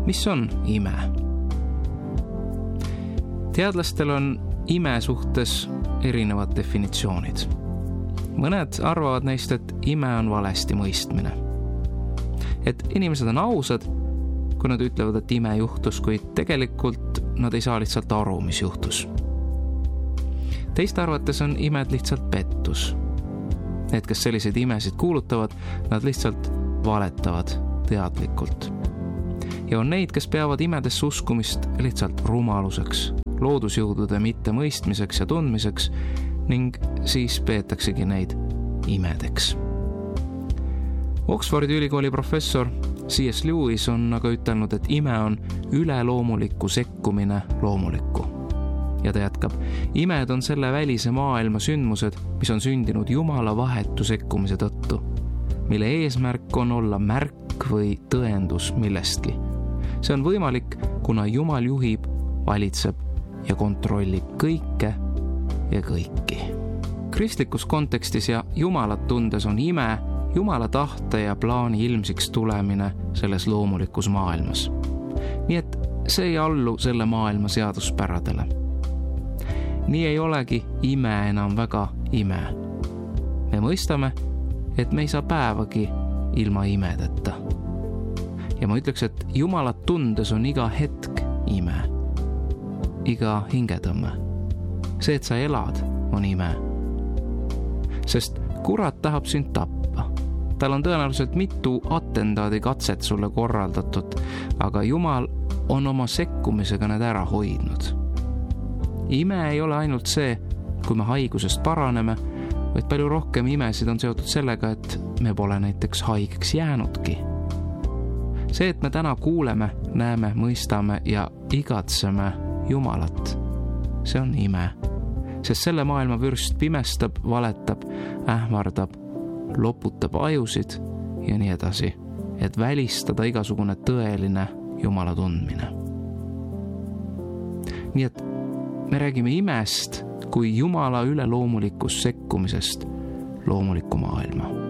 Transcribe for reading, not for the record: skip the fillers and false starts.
mis on ime? Teadlastel on ime suhtes erinevad definitsioonid. Mõned arvavad neist, et ime on valesti mõistmine. Et inimesed on ausad, kui nad ütlevad, et ime juhtus, kuid tegelikult nad ei saa lihtsalt aru, mis juhtus. Teiste arvates on imed lihtsalt pettus. Need, kes selliseid imesid kuulutavad, nad lihtsalt valetavad teadlikult. Ja on neid, kes peavad imedesse uskumist lihtsalt rumaluseks, loodusjõudude mittemõistmiseks ja tundmiseks ning siis peetaksegi neid imedeks. Oxfordi ülikooli professor C.S. Lewis on aga ütelnud, et ime on üleloomuliku sekkumine loomulikku. Ja ta jätkab, imed on selle välise maailma sündmused, mis on sündinud Jumala vahetu sekkumise tõttu, mille eesmärk on olla märk või tõendus millestki. See on võimalik, kuna Jumal juhib, valitseb ja kontrollib kõike ja kõiki. Kristlikus kontekstis ja Jumalat tundes on ime Jumala tahte ja plaani ilmsiks tulemine selles loomulikus maailmas. Nii et see ei allu selle maailma seaduspäradele. Nii ei olegi ime enam väga ime. Me mõistame, et me ei saa päevagi ilma imedeta. Ja ma ütleks, et Jumalat tundes on iga hetk ime. Iga hingetõmme. See, et sa elad, on ime. Sest kurat tahab sind tappa. Tal on tõenäoliselt mitu atentaadikatset sulle korraldatud, aga Jumal on oma sekkumisega need ära hoidnud. Ime ei ole ainult see, kui me haigusest paraneme, vaid palju rohkem imesid on seotud sellega, et me pole näiteks haigeks jäänudki. See, et me täna kuuleme, näeme, mõistame ja igatseme Jumalat, see on ime. Sest selle maailma vürst pimestab, valetab, ähvardab, loputab ajusid ja nii edasi, et välistada igasugune tõeline Jumala tundmine. Nii et me räägime imest kui Jumala üleloomulikust sekkumisest loomulikku maailma.